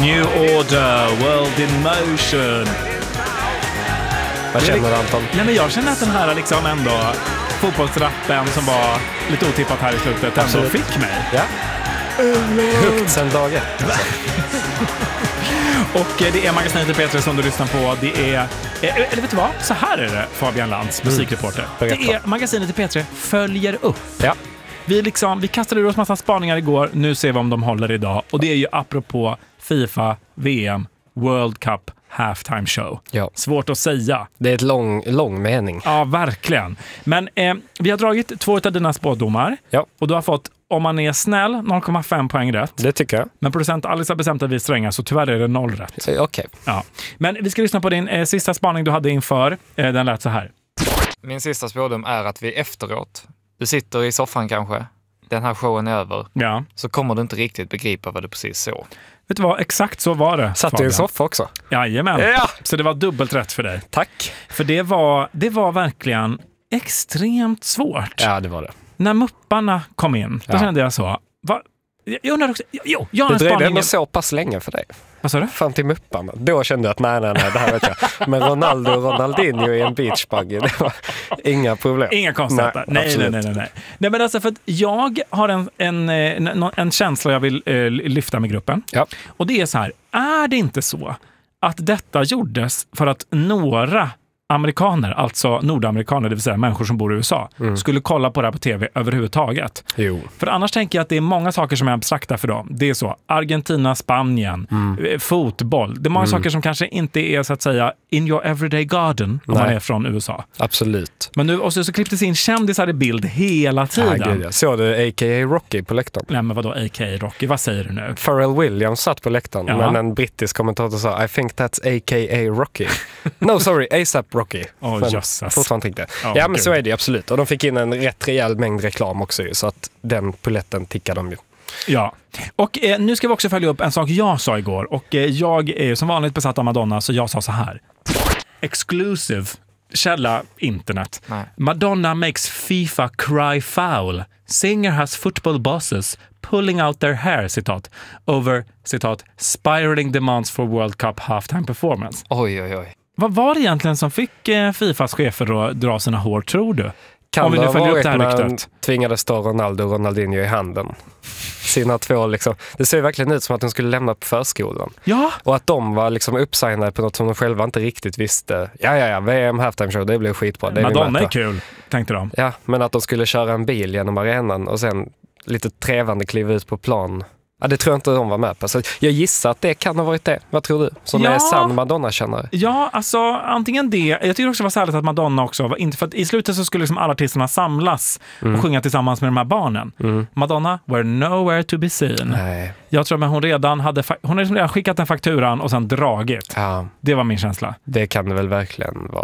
New Order, World in Motion. Vad känner du, Anton? Nej, men jag känner att den här liksom ändå fotbollsrappen som var lite otippat här i slutet ändå fick mig. Ja. Högt sen dag ett. Och det är Magasinet i P3 som du lyssnar på. Det är, eller vet du vad? Så här är det, Fabian Lantz, musikreporter. Det är Magasinet i P3 följer upp. Ja. Vi kastade ur oss massa spaningar igår. Nu ser vi om de håller idag. Och det är ju apropå FIFA, VM, World Cup, halftime show. Ja. Svårt att säga. Det är ett lång mening. Ja, verkligen. Men vi har dragit 2 av dina spådomar. Ja. Och du har fått, om man är snäll, 0,5 poäng rätt. Det tycker jag. Men producent Alice har bestämt att vi är stränga, så tyvärr är det 0 rätt. Okej. Ja. Men vi ska lyssna på din sista spaning du hade inför. Den lät så här. Min sista spådom är att vi efteråt, du sitter i soffan kanske, den här showen är över, Ja. så kommer du inte riktigt begripa vad du precis såg. Vet du vad? Exakt så var det. Satt du i en soffa också? Jajamän. Ja. Så det var dubbelt rätt för dig. Tack. För det var verkligen extremt svårt. Ja, det var det. När mupparna kom in, då kände jag så. Jag undrar också, jag har en det dröjde spaning. ändå så pass länge för dig. Vad sa du? Fram till mupparna. Då kände jag att nej, det här vet jag. Men Ronaldo och Ronaldinho i en beachbuggy, det var inga problem. Inga konstigheter. Nej. Nej, men alltså för att jag har en känsla jag vill lyfta med gruppen. Ja. Och det är så här, är det inte så att detta gjordes för att några amerikaner, alltså nordamerikaner, det vill säga människor som bor i USA, skulle kolla på det här på tv överhuvudtaget? Jo. För annars tänker jag att det är många saker som är abstrakta för dem. Det är så, Argentina, Spanien, fotboll. Det är många saker som kanske inte är så att säga in your everyday garden om man är från USA. Absolut. Men nu, och så klipptes in kändisar i bild hela tiden. Ja, såg du a.k.a. Rocky på läktaren? Nej, men vadå a.k.a. Rocky? Vad säger du nu? Pharrell Williams satt på läktaren, men en brittisk kommentator sa I think that's a.k.a. Rocky. No, sorry, ASAP Rocky. Jösses. Fortfarande tänkte ja, men så är det absolut. Och de fick in en rätt rejäl mängd reklam också ju, så att den poletten tickar de ju. Ja, och nu ska vi också följa upp en sak jag sa igår. Och jag är som vanligt besatt av Madonna, så jag sa så här. Exclusive. Källa internet. Nej. Madonna makes FIFA cry foul. Singer has football bosses pulling out their hair, citat, over, citat, spiraling demands for World Cup halftime performance. Oj. Vad var det egentligen som fick Fifas chefer att dra sina hår, tror du? Kan om vi det nu ha följer upp varit det här när ryktet. Tvingades stå Ronaldo och Ronaldinho i handen? Sina två liksom. Det ser verkligen ut som att de skulle lämna på förskolan. Ja. Och att de var liksom uppsignade på något som de själva inte riktigt visste. Ja, VM halftime show, det blev skitbra. Det Madonna är kul, tänkte de. Ja, men att de skulle köra en bil genom arenan och sen lite trevande kliva ut på plan. Ja, det tror jag inte de var med på. Så jag gissar att det kan ha varit det. Vad tror du? Som är sann Madonna-kännare. Ja, alltså antingen det. Jag tycker också det var särskilt att Madonna också var inte, för att i slutet så skulle liksom alla artisterna samlas och sjunga tillsammans med de här barnen. Madonna were nowhere to be seen. Nej. Jag tror att hon hade redan skickat den fakturan och sen dragit. Ja, det var min känsla. Det kan det väl verkligen vara.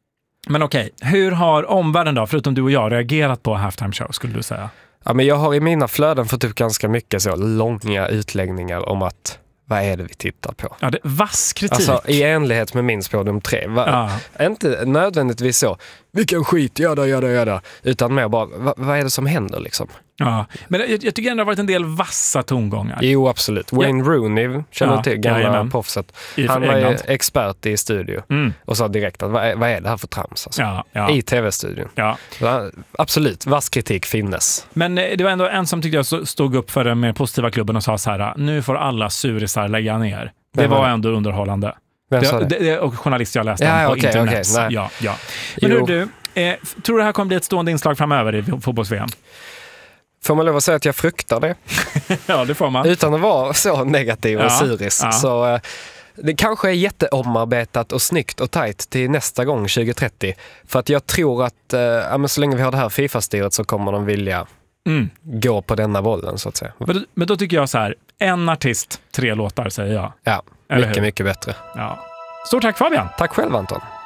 Men okej, hur har omvärlden då, förutom du och jag, reagerat på halftime show, skulle du säga? Ja, men jag har i mina flöden fått upp ganska mycket så långa utläggningar om att vad är det vi tittar på? Ja, det vass kritik. Alltså i enlighet med min spådom 3. Inte nödvändigtvis så, vilken skit, gör. Utan mer bara, vad är det som händer liksom? Ja, men jag tycker ändå det har varit en del vassa tongångar. Jo, absolut. Wayne Rooney, känner du till, gamla proffset. Han var ju expert i studio och sa direkt att vad är det här för trams? Alltså? I tv-studion. Ja. Absolut, vass kritik finnes. Men det var ändå en som tyckte jag stod upp för den mer positiva klubben och sa så här, nu får alla surisar lägga ner. Det var ändå underhållande. Det och journalist jag läste på internet. Ja. Men du, tror du det här kommer bli ett stående inslag framöver i fotbolls-VM? Får man lov att säga att jag fruktar det? Ja, det får man. Utan att vara så negativ och suris. Så det kanske är jätteomarbetat och snyggt och tajt till nästa gång 2030. För att jag tror att så länge vi har det här FIFA-styret så kommer de vilja gå på denna bollen så att säga. Men då tycker jag så här, en artist, 3 låtar säger jag. Ja, mycket bättre. Ja. Stort tack Fabian. Tack själv Anton.